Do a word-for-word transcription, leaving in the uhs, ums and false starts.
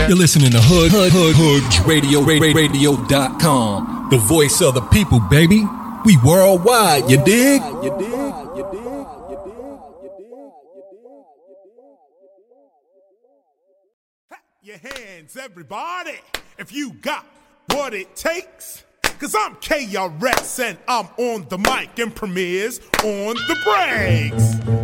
You're listening to Hood, Hood, Hood, Hood Radio, radio dot com. The voice of the people, baby. We worldwide, you dig? You dig? You dig? You dig? Your hands, everybody, if you got what it takes. Cause I'm K R S and I'm on the mic and premieres on the breaks.